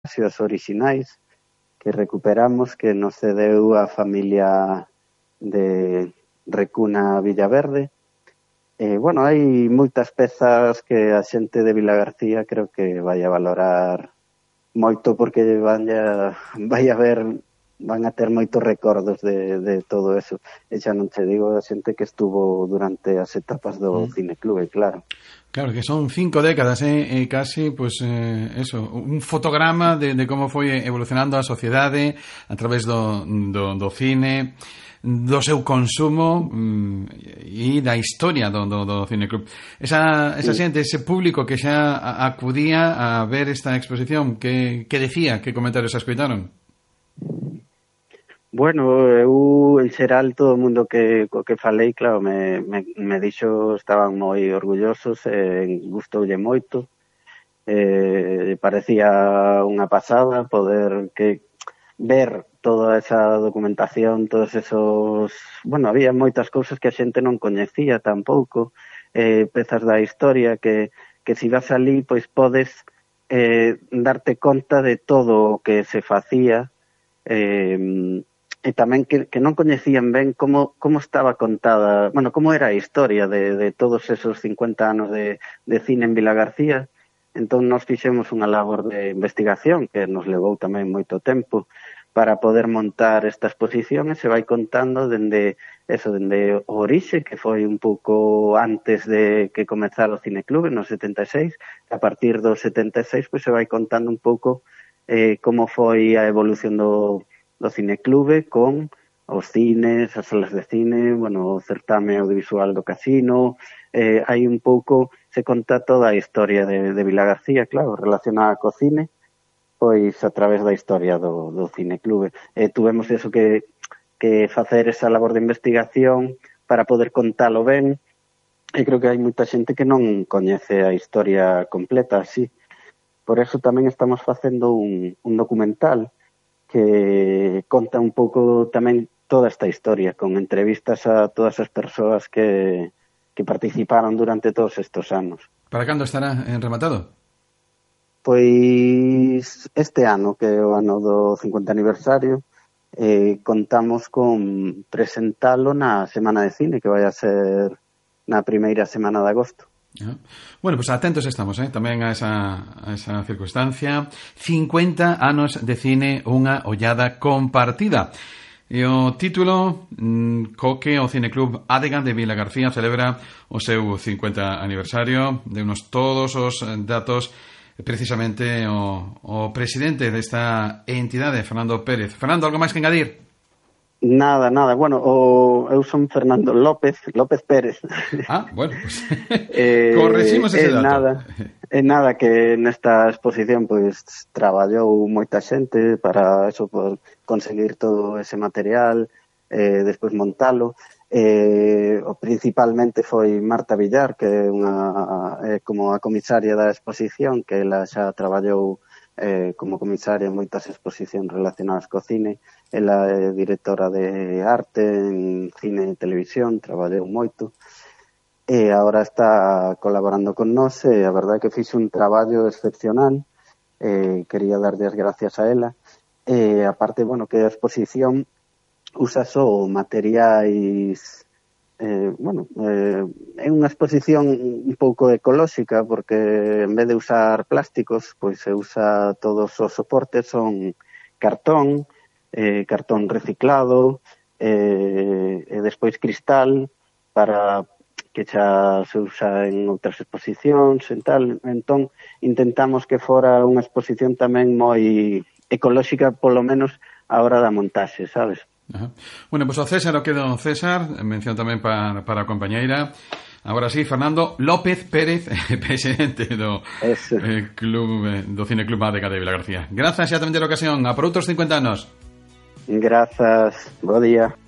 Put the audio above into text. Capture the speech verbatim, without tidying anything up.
e os orixinais que recuperamos, que nos cedeu a familia de Recuna Villaverde. E, bueno, hai moitas pezas que a xente de Vilagarcía creo que vai a valorar moito, porque van a, vai a ver, van a ter moitos recordos de, de todo eso. E xa non te digo a xente que estuvo durante as etapas do mm. Cineclube, claro. Claro, que son cinco décadas, eh, eh casi, pues, eh, eso, un fotograma de, de como foi evolucionando a sociedade a través do, do, do cine, do seu consumo e da historia do, do, do Cineclub. Esa, esa xente, ese público que xa acudía a ver esta exposición, que, que decía, que comentarios escoitaron? Bueno, eu, en xeral, todo o mundo que, co que falei, claro, me, me, me dixo, estaban moi orgullosos, eh, gustoulle moito, eh, parecía unha pasada poder que ver toda esa documentación, todos esos... Bueno, había moitas cousas que a xente non coñecía tampouco, eh, pezas da historia que, que se vas ali, pois podes eh, darte conta de todo o que se facía, eh, e tamén que, que non coñecían ben como, como estaba contada, bueno, como era a historia de, de todos esos cincuenta anos de, de cine en Vilagarcía. Entón nos fixemos unha labor de investigación que nos levou tamén moito tempo para poder montar esta exposición, e se vai contando dende eso, dende o orixe, que foi un pouco antes de que comezara o Cineclube, no setenta e seis, a partir do setenta e seis pois se vai contando un pouco eh, como foi a evolución do do Cineclube con os cines, as salas de cine, bueno, o certame audiovisual do Casino, eh, hai un pouco, se conta toda a historia de, de Vilagarcía, claro, relacionada co cine, pois a través da historia do, do Cineclube. Eh, tuvemos eso que, que facer esa labor de investigación para poder contalo ben, e creo que hai moita xente que non coñece a historia completa así. Por eso tamén estamos facendo un, un documental que conta un pouco tamén toda esta historia, con entrevistas a todas as persoas que, que participaron durante todos estos anos. Para cando estará rematado? Pois este ano, que é o ano do cincuenta aniversario, eh, contamos con presentalo na Semana de Cine, que vai a ser na primeira semana de agosto. Uh-huh. Bueno, pues atentos estamos, eh, tamén a esa, a esa circunstancia. cincuenta anos de cine, unha ollada compartida. E o título mmm, co que o Cineclub Adega de Vilagarcía celebra o seu cincuenta aniversario. De unos todos os datos precisamente o, o presidente desta entidade, Fernando Pérez. Fernando, algo máis que engadir? Nada, nada. Bueno, o, eu son Fernando López, López Pérez. Ah, bueno, pues eh, correximos ese dato. Nada, é nada que nesta exposición pois traballou moita xente para eso, por conseguir todo ese material, eh, despois montalo. Eh, principalmente foi Marta Villar, que é unha, eh, como a comisaria da exposición, que ela xa traballou eh, como comisaria en moitas exposicións relacionadas co cine. Ela é directora de arte en cine e televisión, traballou moito, e agora está colaborando con nós, e a verdade é que fixe un traballo excepcional, e quería darlle as gracias a ela. E aparte, bueno, que a exposición usa só materiais, eh, bueno, eh, é unha exposición un pouco ecolóxica, porque en vez de usar plásticos, pois se usa todos os soportes, son cartón, eh, cartón reciclado, eh, e despois cristal, para que xa se usa en outras exposicións e tal. Entón, intentamos que fora unha exposición tamén moi ecolóxica, polo menos a hora da montaxe, sabes? Ajá. Bueno, pues o César o quedo César, mención tamén para, para a compañeira. Agora sí, Fernando López Pérez, presidente do eh, club, eh, do Cineclub Adega de Vilagarcía. Grazas xa tamén ter ocasión, a por outros cincuenta anos. Grazas, bo día.